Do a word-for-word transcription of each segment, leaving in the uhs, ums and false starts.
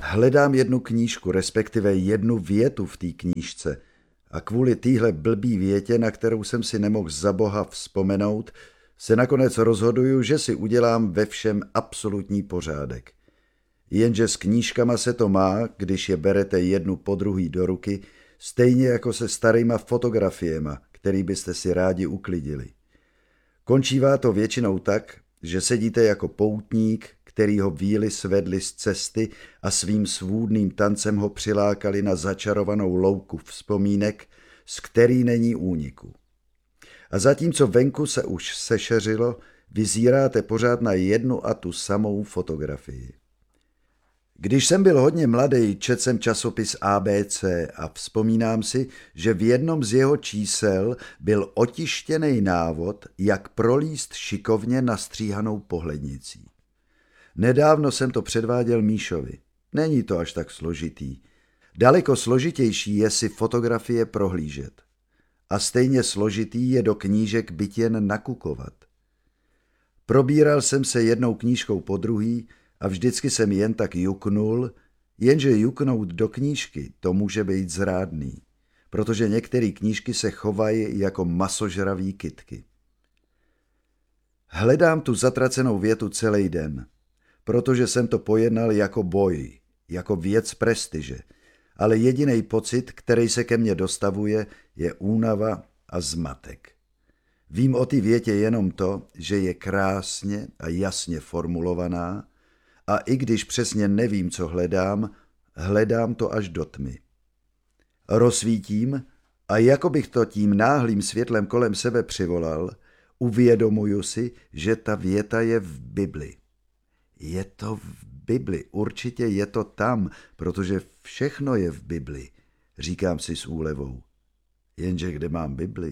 Hledám jednu knížku, respektive jednu větu v té knížce a kvůli téhle blbý větě, na kterou jsem si nemohl za boha vzpomenout, se nakonec rozhoduju, že si udělám ve všem absolutní pořádek. Jenže s knížkama se to má, když je berete jednu po druhý do ruky, stejně jako se starýma fotografiema, který byste si rádi uklidili. Končívá to většinou tak, že sedíte jako poutník, kterýho víly svedli z cesty a svým svůdným tancem ho přilákali na začarovanou louku vzpomínek, z který není úniku. A zatímco venku se už sešeřilo, vyzíráte pořád na jednu a tu samou fotografii. Když jsem byl hodně mladý, četl jsem časopis A B C a vzpomínám si, že v jednom z jeho čísel byl otištěný návod, jak prolíst šikovně nastříhanou pohlednicí. Nedávno jsem to předváděl Míšovi. Není to až tak složitý. Daleko složitější je si fotografie prohlížet. A stejně složitý je do knížek byt jen nakukovat. Probíral jsem se jednou knížkou po druhý a vždycky jsem jen tak juknul, jenže juknout do knížky to může být zrádný, protože některé knížky se chovají jako masožraví kytky. Hledám tu zatracenou větu celý den, protože jsem to pojednal jako boj, jako věc prestiže, ale jediný pocit, který se ke mně dostavuje, je únava a zmatek. Vím o té větě jenom to, že je krásně a jasně formulovaná a i když přesně nevím, co hledám, hledám to až do tmy. Rozsvítím a jako bych to tím náhlým světlem kolem sebe přivolal, uvědomuju si, že ta věta je v Bibli. Je to v Bibli, určitě je to tam, protože všechno je v Bibli, říkám si s úlevou. Jenže kde mám Bibli?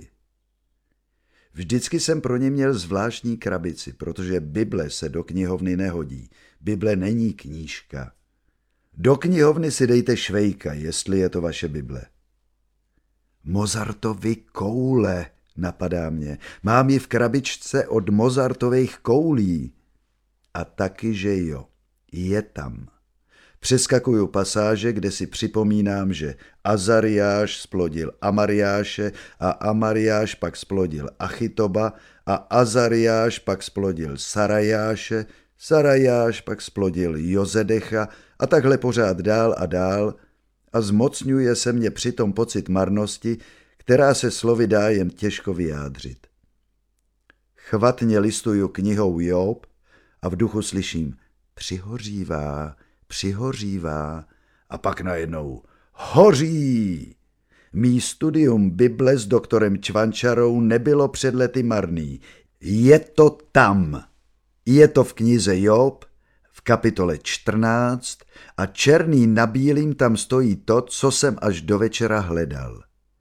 Vždycky jsem pro ně měl zvláštní krabici, protože Bible se do knihovny nehodí. Bible není knížka. Do knihovny si dejte švejka, jestli je to vaše Bible. Mozartovy koule, napadá mě. Mám ji v krabičce od Mozartových koulí. A taky, že jo, je tam. Přeskakuju pasáže, kde si připomínám, že Azariáš splodil Amariáše a Amariáš pak splodil Achitoba a Azariáš pak splodil Sarajáše, Sarajáš pak splodil Jozedecha a takhle pořád dál a dál a zmocňuje se mě přitom pocit marnosti, která se slovy dá jen těžko vyjádřit. Chvatně listuju knihou Job a v duchu slyším přihořívá, přihořívá a pak najednou hoří. Mý studium Bible s doktorem Čvančarou nebylo před lety marný. Je to tam. Je to v knize Job, v kapitole čtrnáct a černý na bílým tam stojí to, co jsem až do večera hledal.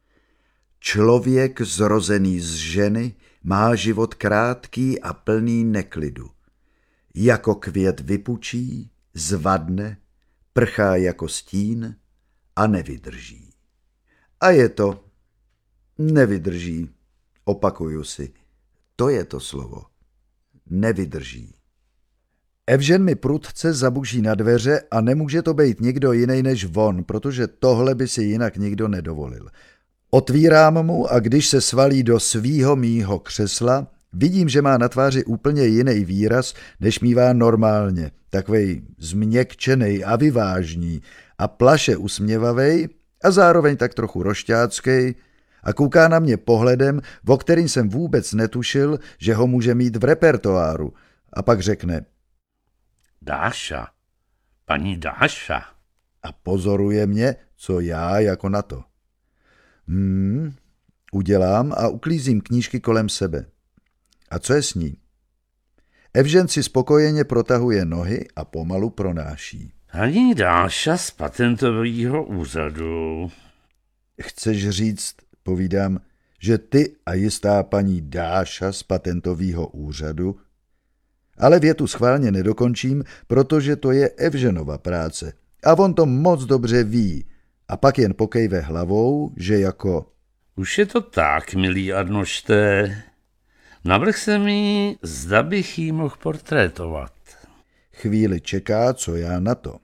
Člověk zrozený z ženy má život krátký a plný neklidu. Jako květ vypučí, zvadne, prchá jako stín a nevydrží. A je to, nevydrží, opakuju si, to je to slovo, nevydrží. Evžen mi prudce zabuší na dveře a nemůže to být nikdo jiný než on, protože tohle by si jinak nikdo nedovolil. Otvírám mu a když se svalí do svýho mýho křesla, vidím, že má na tváři úplně jiný výraz, než mívá normálně, takovej změkčenej a vyvážný a plaše usměvavej a zároveň tak trochu rošťáckej a kouká na mě pohledem, o kterým jsem vůbec netušil, že ho může mít v repertoáru a pak řekne Dáša, paní Dáša. A pozoruje mě, co já jako na to. Hmm, udělám a uklízím knížky kolem sebe. A co je s ní? Evžen si spokojeně protahuje nohy a pomalu pronáší. Paní Dáša z patentového úřadu. Chceš říct, povídám, že ty a jistá paní Dáša z patentového úřadu? Ale větu schválně nedokončím, protože to je Evženova práce. A on to moc dobře ví. A pak jen pokejve hlavou, že jako... Už je to tak, milý Arnošte. Navrch se mi, zda bych jí mohl portrétovat. Chvíli čeká, co já na to.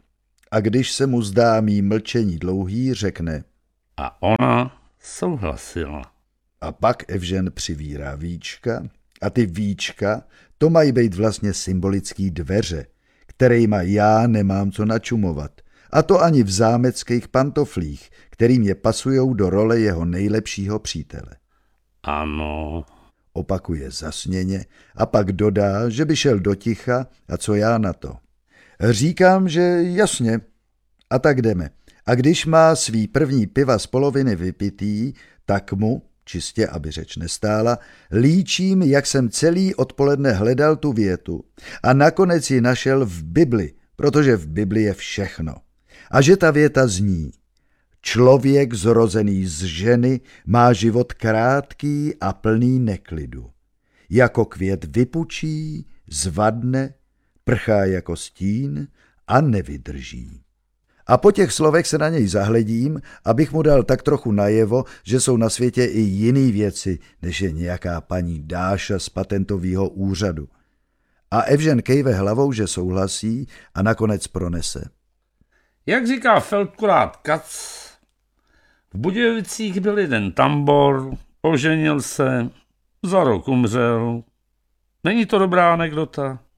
A když se mu zdá mý mlčení dlouhý, řekne: A ona souhlasila. A pak Evžen přivírá víčka a ty víčka, to mají být vlastně symbolický dveře, kterejma já nemám co načumovat. A to ani v zámeckých pantoflích, kterým je pasujou do role jeho nejlepšího přítele. Ano. Opakuje zasněně a pak dodá, že by šel do ticha a co já na to. Říkám, že jasně. A tak jdeme. A když má svý první piva z poloviny vypitý, tak mu, čistě aby řeč nestála, líčím, jak jsem celý odpoledne hledal tu větu a nakonec ji našel v Bibli, protože v Bibli je všechno. A že ta věta zní: Člověk zrozený z ženy má život krátký a plný neklidu. Jako květ vypučí, zvadne, prchá jako stín a nevydrží. A po těch slovech se na něj zahledím, abych mu dal tak trochu najevo, že jsou na světě i jiný věci, než je nějaká paní Dáša z patentového úřadu. A Evžen kejve hlavou, že souhlasí a nakonec pronese. Jak říká Feldkurát Kac, v Budějovicích byl jeden tambor, oženil se, za rok umřel. Není to dobrá anekdota?